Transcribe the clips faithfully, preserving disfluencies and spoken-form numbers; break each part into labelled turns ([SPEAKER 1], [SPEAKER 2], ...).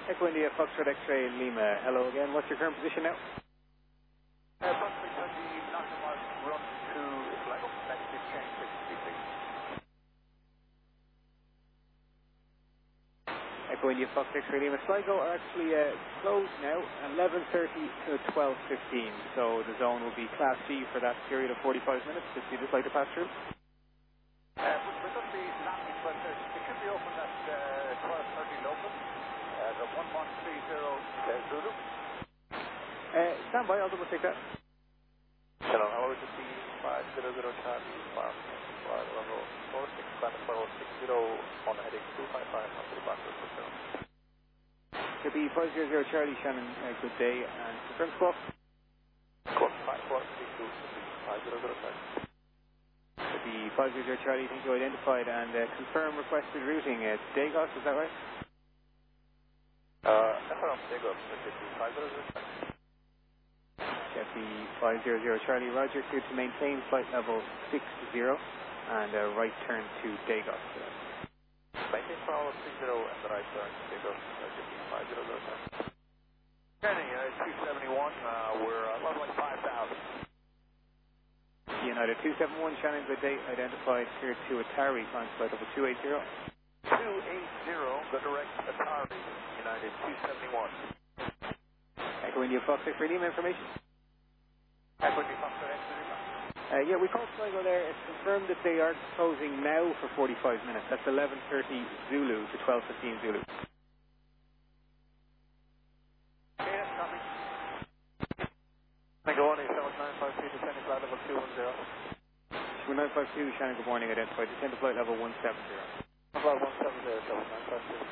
[SPEAKER 1] Echo India, Foxtrot X-ray, Lima. Hello again. What's your current position now?
[SPEAKER 2] Uh, Foxtrot twenty, Nocta Mark, run to Sligo. Next is change sixty, please.
[SPEAKER 1] Echo India, Fox X-ray, Lima. Sligo are actually uh, closed now, eleven thirty to twelve fifteen. So the zone will be Class C for that period of forty-five minutes. If you just like to pass through.
[SPEAKER 2] Uh, we're going to be landing, but uh, it should be open at uh, twelve thirty local. Uh, the one one three zero uh, Zulu.
[SPEAKER 1] Uh, stand by, I'll double check that.
[SPEAKER 2] Hello, how is it? five zero zero Charlie, Farm, flight level four six, climate level six zero, on heading two five five, on to the back of the zero.
[SPEAKER 1] It'll be five zero zero Charlie, Shannon, uh, good day, and confirm squawk.
[SPEAKER 2] Squawk five four three two, five zero zero Charlie.
[SPEAKER 1] It'll be five zero zero Charlie, thank you, identified, and uh, confirm requested routing. Uh, Dagos, is that right?
[SPEAKER 2] Uh, that's around Dagos, five zero zero Charlie.
[SPEAKER 1] Jeffy five zero zero Charlie, Roger, clear to maintain flight level six zero and uh, right turn to Dagos.
[SPEAKER 2] Maintain flight level six zero and the right turn to Dagos, Jeffy five zero zero Charlie. Turning uh, two seventy-one, uh, we're uh, level like five thousand.
[SPEAKER 1] United two seven one, Shannon, good day, identified, clear to Atari, climb flight level two eighty.
[SPEAKER 2] two eighty, the direct Atari, United two seventy-one.
[SPEAKER 1] Echo India Fox X-ray Lima information.
[SPEAKER 2] Echo India Fox X-ray Lima.
[SPEAKER 1] Uh, yeah, we called Sligo there. It's confirmed that they are closing now for forty-five minutes. That's eleven thirty Zulu to twelve fifteen Zulu.
[SPEAKER 2] Okay, that's copy. Tango one, seven nine five two, descending flight level two one zero.
[SPEAKER 1] two nine five two, Shannon, good morning, identified, descend to flight level one seven zero.
[SPEAKER 2] Flight one seven zero, seven nine five two.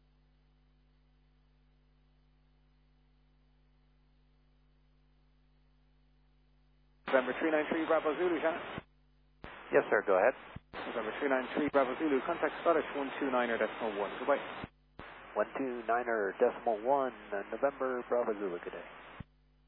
[SPEAKER 1] November three nine three Bravo Zulu, Shannon.
[SPEAKER 2] Yes, sir, go ahead.
[SPEAKER 1] November three nine three Bravo Zulu, contact Scottish one two niner decimal one. Goodbye.
[SPEAKER 2] one two niner decimal one, November Bravo Zulu, good day.